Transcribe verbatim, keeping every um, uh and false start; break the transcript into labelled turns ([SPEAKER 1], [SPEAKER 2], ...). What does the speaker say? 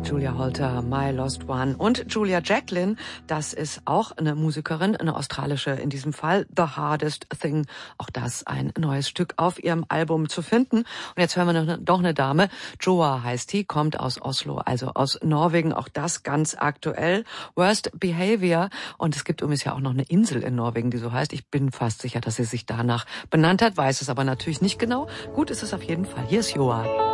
[SPEAKER 1] Julia Holter, My Lost One. Und Julia Jacklin, das ist auch eine Musikerin, eine australische in diesem Fall, The Hardest Thing. Auch das ein neues Stück auf ihrem Album zu finden. Und jetzt hören wir noch, doch eine Dame, Joa heißt die, kommt aus Oslo, also aus Norwegen, auch das ganz aktuell. Worst Behavior. Und es gibt übrigens ja auch noch eine Insel in Norwegen, die so heißt. Ich bin fast sicher, dass sie sich danach benannt hat, weiß es aber natürlich nicht genau. Gut ist es auf jeden Fall. Hier ist Joa.